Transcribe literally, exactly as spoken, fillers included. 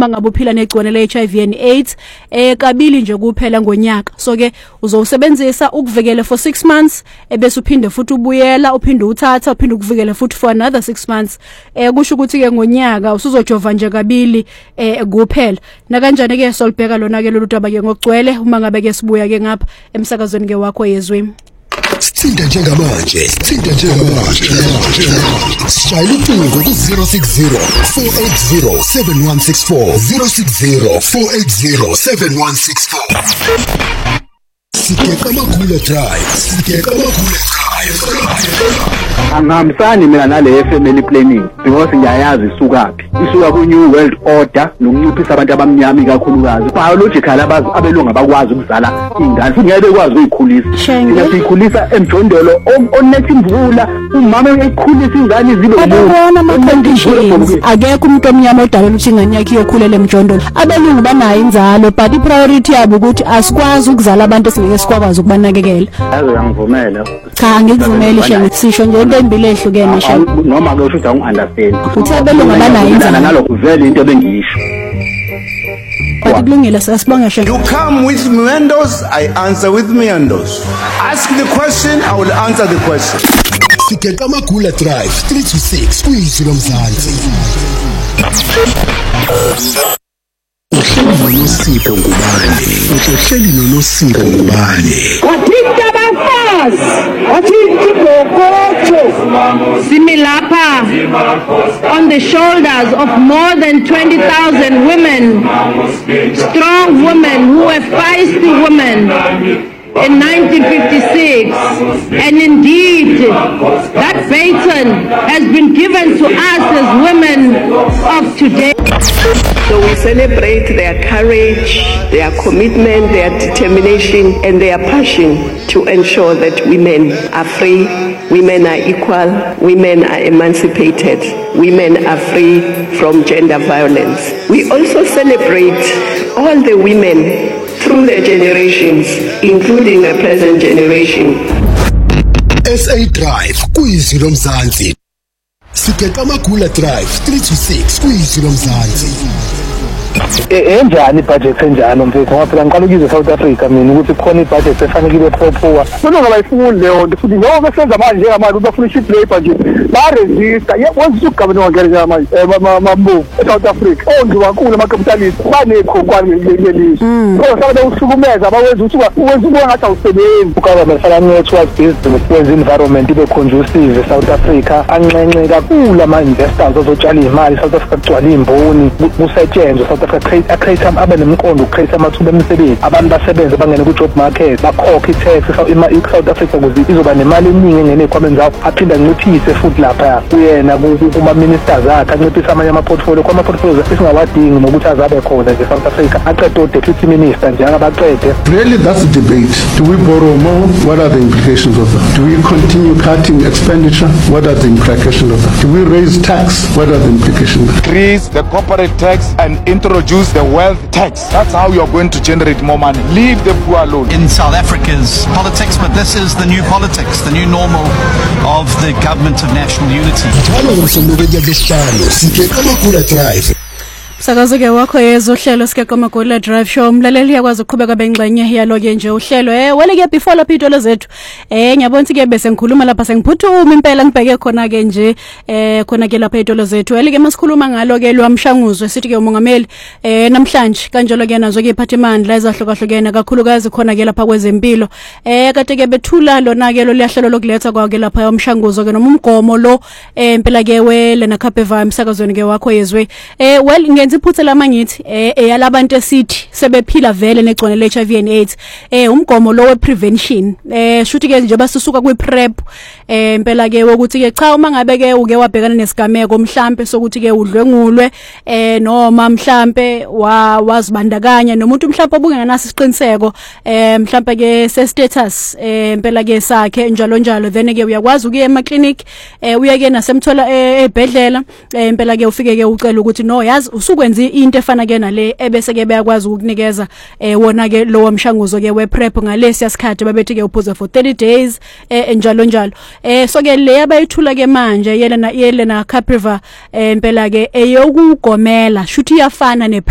uma ngabe uphila negciwane le H I V and AIDS eh kabili nje kuphela ngonyaka. So ke uzowusebenzisa ukuvikela for six months ebese uphinde futhi ubuyela uphinde uthatha uphinde ukuvikela futhi for another six months. Eh kusho ukuthi ke ngonyaka usuzojova nje kabili eh kuphela. Na kanjani ke solibheka lona ke lolu daba ke ngokugcwele uma ngabe ke sibuya ke ngapha emsakazweni ke wakho yezwi. Sithinta njengamanje, sithinta njengamanje. Shayela ucingo ku zero six zero four eight zero seven one six four zero six zero four eight zero seven one six four. Sikeka Makula Drive, Sikeka Makula Drive. Angihambisani mina nale family planning because ngiyayazi isukaphi. Isuka ku New World Order nokunciphisa abantu abamnyama kakhulukazi. Biological abazi abelungu bakwazi ukuzala ingane. Ngeke bekwazi ukuyikhulisa. Siyayikhulisa emjondolo onethi imvula umama uyikhulisa ingane zibe umuntu. Akekho umuntu omnyama odala ukuthi ingane yakhe iyokhulela emjondolo. Abelungu banayo inzalo but i-priority yabo ukuthi asikwazi ukuzala abantu esingeke sikwazi ukubanakekela. Yazi angivumela. Cha ngikuvumela shengu sisho nje into embili ehlukene shengu. Noma ke usho ungunderstand. Uthi abelungu banayo inzalo nalokho vele into bengiyisho. Kulungile sasibonga shengu. You come with meandos, I answer with meandos. Ask the question, I will answer the question. Sikeka Makula Drive three to six kuyizwi lomzansi. Uhleli noSipho ngubani? Uhleli noNosipho ngubani? Wathinta abafazi, wathinta igogogo. Similapha on the shoulders of more than twenty thousand women, strong women who were feisty women. In nineteen fifty-six, and indeed that baton has been given to us as women of today. So we celebrate their courage, their commitment, their determination and their passion to ensure that women are free, women are equal, women are emancipated, women are free from gender violence. We also celebrate all the women through the generations, including the present generation. S A Drive kuyizwi lomzansi. Sikeka Makula Drive three to six kuyizwi lomzansi. Enjani budget enjani mfethu ngoba phela ngiqala ukuzwe South Africa mina ukuthi khona ibudget efanele ibe phophuwa. Bona ngabayifuni leyo nto futhi ngoba besenza manje njengamanje bafuna i-cheap labor nje. Ba resista. Wenza ugavana ngeke manje mambo eSouth Africa. Ongiwankulu ama-capitalist banekhonkwane lelizwe. Ngoba sabe usukumeza abawenza ukuthi uwenza ubona ngathi awusebenzi. Ukaba mfana network business wenza environment ibe conducive eSouth Africa. Anxenxe kakhulu ama-investors ozotshala imali South Africa kugcwala imboni kusetshenzwe South Africa create abe nemqondo create amathuba emisebenzi abantu basebenze bangene ku job market bakhokhe i-tax i-South Africa ukuze izoba nemali eningi engene ekhwameni zawo aphinda anciphise futhi lapha kuyena kuma ministers akhe anciphise amanye ama-portfolio kwama portfolios esingawadingi nokuthi azabe khona nje South Africa aqede o-deputy minister nje angabaqede. Really, that's the debate. Do we borrow more? What are the implications of that? Do we continue cutting expenditure? What are the implications of that? Do we raise tax? What are the implications? Increase the corporate tax and introduce the wealth tax. That's how you're going to generate more money. Leave the poor alone. In South Africa's politics, but this is the new politics, the new normal of the government of national unity. Sakazeke wakho yezo uhlelo Sikeka Makula Drive Show mlaleli yakwazi ukuqhubeka bengxenye yalo ke nje uhlelo eh wele ke before lapho itolo zethu eh ngiyabona ukuthi ke bese ngikhuluma lapha sengiphuthuma impela ngibheke khona ke nje eh khona ke lapha itolo zethu wele ke masikhuluma ngalo ke lwamshanguzwe sithi ke umongameli eh namhlanje kanjalo ke nazo ke iphathimandla ezahlukahlukene kakhulukazi khona ke lapha kwezempilo eh kade ke bethula lona ke lo liyahlelo lokuletha kwa ke lapha yomshanguzo ke noma umgomo lo eh impela ke wele naKhapeva emsakazweni ke wakho yezwe eh well ngenza iphuthe lamangithi eh eyalabantu esithi sebephila vele negcone le H I V and AIDS eh umgomo lo we prevention eh shuthi ke nje basisuka kwi prep eh impela ke ukuthi ke cha uma ngabe ke uke wabhekana nesigameko mhlambe sokuthi ke udlwengulwe eh noma mhlambe wazibandakanya nomuntu mhlambe obungenaso isiqiniseko eh mhlambe ke se status eh impela ke sakhe njalo njalo then ke uyakwazi ukuya ema clinic eh uya ke nasemthola ebhedlela eh impela ke ufike ke ucela ukuthi no yazi usukwenza into efana ke nale ebese ke bayakwazi ukunikeza eh wona ke lo wamshanguzo ke we prep ngalesi yasikhathi babethi ke uphuza for thirty days eh njalo njalo eh so ke le abayithula ke manje yelena yelena Khapeva eh impela ke eyokugomela shuthi yafana ne